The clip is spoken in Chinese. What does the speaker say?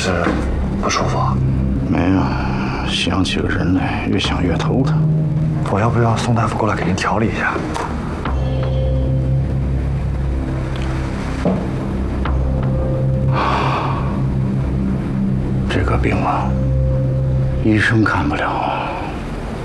是不舒服啊？ 没有，想起个人来，越想越头疼。 我要不要宋大夫过来给您调理一下？ 这个病啊，医生看不了，